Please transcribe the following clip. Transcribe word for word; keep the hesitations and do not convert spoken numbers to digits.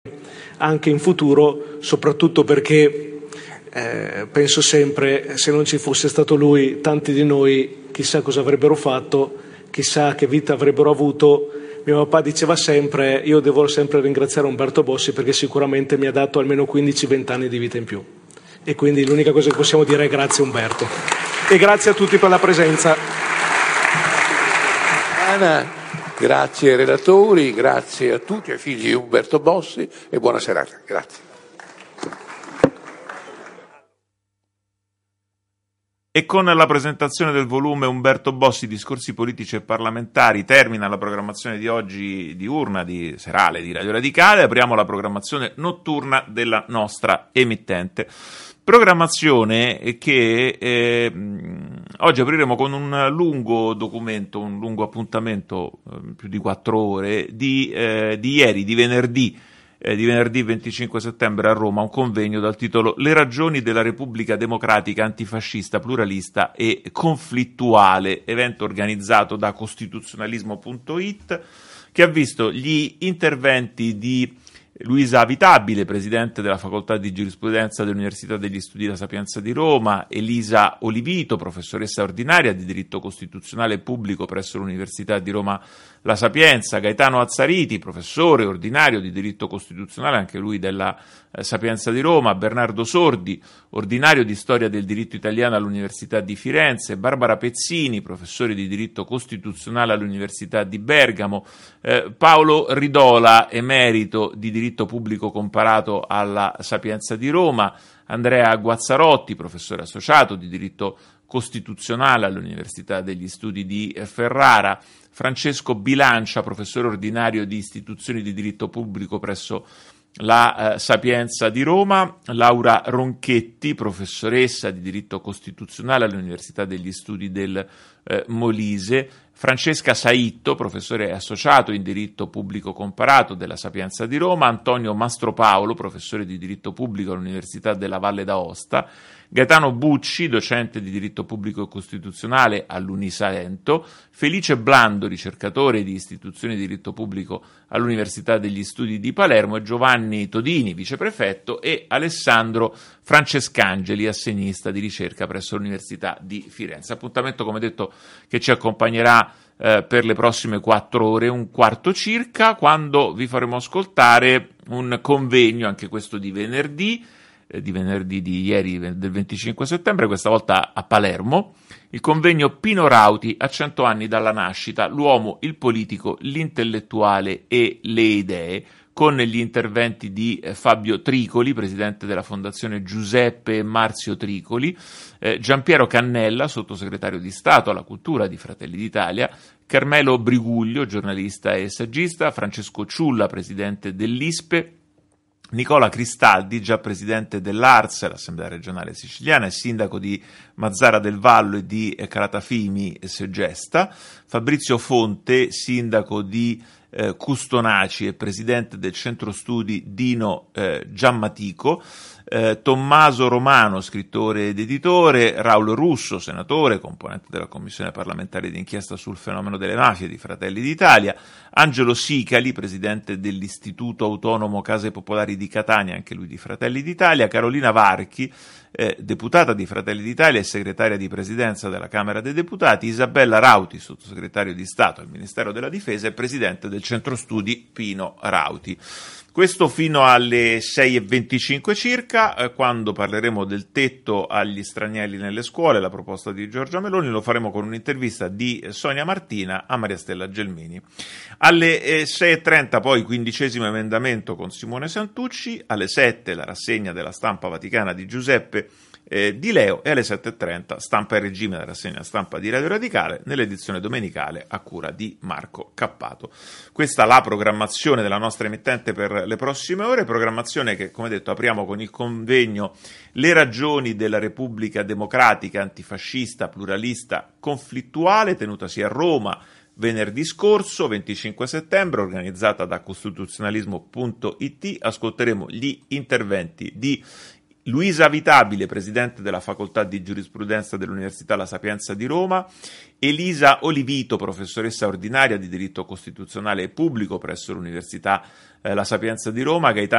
anche in futuro, soprattutto perché eh, penso sempre, se non ci fosse stato lui, tanti di noi chissà cosa avrebbero fatto, chissà che vita avrebbero avuto. Mio papà diceva sempre: io devo sempre ringraziare Umberto Bossi perché sicuramente mi ha dato almeno quindici venti anni di vita in più, e quindi l'unica cosa che possiamo dire è grazie Umberto, e grazie a tutti per la presenza. Anna. Grazie ai relatori, grazie a tutti, ai figli di Umberto Bossi, e buona serata. Grazie. E con la presentazione del volume Umberto Bossi, discorsi politici e parlamentari, termina la programmazione di oggi diurna, di serale di Radio Radicale. Apriamo la programmazione notturna della nostra emittente. Programmazione che eh, oggi apriremo con un lungo documento, un lungo appuntamento, eh, più di quattro ore, di, eh, di ieri, di venerdì, eh, di venerdì venticinque settembre a Roma, un convegno dal titolo Le ragioni della Repubblica Democratica Antifascista, Pluralista e Conflittuale, evento organizzato da costituzionalismo punto it, che ha visto gli interventi di Luisa Avitabile, presidente della Facoltà di Giurisprudenza dell'Università degli Studi La Sapienza di Roma, Elisa Olivito, professoressa ordinaria di diritto costituzionale e pubblico presso l'Università di Roma La Sapienza, Gaetano Azzariti, professore ordinario di diritto costituzionale, anche lui della eh, Sapienza di Roma, Bernardo Sordi, ordinario di storia del diritto italiano all'Università di Firenze, Barbara Pezzini, professore di diritto costituzionale all'Università di Bergamo, eh, Paolo Ridola, emerito di diritto pubblico comparato alla Sapienza di Roma, Andrea Guazzarotti, professore associato di diritto costituzionale all'Università degli Studi di Ferrara, Francesco Bilancia, professore ordinario di istituzioni di diritto pubblico presso la eh, Sapienza di Roma, Laura Ronchetti, professoressa di diritto costituzionale all'Università degli Studi del eh, Molise, Francesca Saitto, professore associato in diritto pubblico comparato della Sapienza di Roma, Antonio Mastropaolo, professore di diritto pubblico all'Università della Valle d'Aosta, Gaetano Bucci, docente di diritto pubblico e costituzionale all'Unisalento, Felice Blando, ricercatore di istituzioni di diritto pubblico all'Università degli Studi di Palermo, e Giovanni Todini, viceprefetto, e Alessandro Francescangeli, assegnista di ricerca presso l'Università di Firenze. Appuntamento, come detto, che ci accompagnerà eh, per le prossime quattro ore, un quarto circa, quando vi faremo ascoltare un convegno, anche questo di venerdì, di venerdì di ieri del venticinque settembre, questa volta a Palermo, il convegno Pino Rauti a cento anni dalla nascita, l'uomo, il politico, l'intellettuale e le idee, con gli interventi di Fabio Tricoli, presidente della Fondazione Giuseppe e Marzio Tricoli, eh, Giampiero Cannella, sottosegretario di Stato alla Cultura di Fratelli d'Italia, Carmelo Briguglio, giornalista e saggista, Francesco Ciulla, presidente dell'ISPE, Nicola Cristaldi, già presidente dell'A R S, l'Assemblea regionale siciliana, e sindaco di Mazzara del Vallo e di Calatafimi e Segesta, Fabrizio Fonte, sindaco di eh, Custonaci e presidente del centro studi Dino eh, Giammatico, eh, Tommaso Romano, scrittore ed editore, Raul Russo, senatore, componente della Commissione parlamentare d'inchiesta sul fenomeno delle mafie di Fratelli d'Italia, Angelo Sicali, presidente dell'Istituto Autonomo Case Popolari di Catania, anche lui di Fratelli d'Italia, Carolina Varchi, eh, deputata di Fratelli d'Italia e segretaria di presidenza della Camera dei Deputati, Isabella Rauti, sottosegretario di Stato al Ministero della Difesa e presidente del centro studi Pino Rauti. Questo fino alle sei e venticinque circa, eh, quando parleremo del tetto agli stranieri nelle scuole, la proposta di Giorgia Meloni. Lo faremo con un'intervista di Sonia Martina a Maria Stella Gelmini. Alle eh, sei e trenta poi quindicesimo emendamento con Simone Santucci, alle sette la rassegna della stampa vaticana di Giuseppe eh, Di Leo, e alle sette e trenta stampa e regime, la rassegna stampa di Radio Radicale nell'edizione domenicale a cura di Marco Cappato. Questa è la programmazione della nostra emittente per le prossime ore, programmazione che, come detto, apriamo con il convegno Le ragioni della Repubblica Democratica Antifascista, Pluralista, Conflittuale, tenutasi a Roma venerdì scorso, venticinque settembre, organizzata da costituzionalismo punto it. Ascolteremo gli interventi di Luisa Avitabile, presidente della Facoltà di Giurisprudenza dell'Università La Sapienza di Roma, Elisa Olivito, professoressa ordinaria di diritto costituzionale e pubblico presso l'Università eh, La Sapienza di Roma, Gaetano